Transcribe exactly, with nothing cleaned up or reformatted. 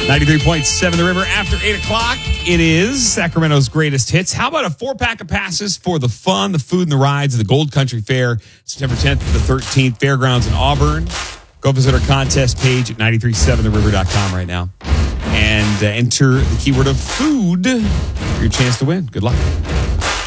ninety-three point seven The River. After eight o'clock, it is Sacramento's greatest hits. How about a four-pack of passes for the fun, the food, and the rides of the Gold Country Fair, September tenth to the thirteenth, Fairgrounds in Auburn. Go visit our contest page at nine three seven the river dot com right now and uh, enter the keyword of food for your chance to win. Good luck.